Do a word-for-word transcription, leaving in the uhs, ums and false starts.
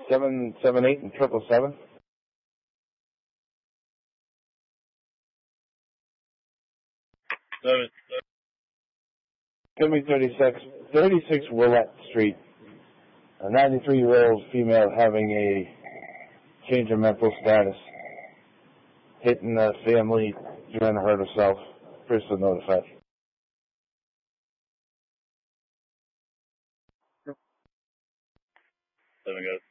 seven seven eight and triple seven. Seven. Give me thirty-six, thirty-six Willette Street. A ninety-three-year-old female having a change of mental status. Hitting the family, trying to hurt herself. Person notified. Seven goes.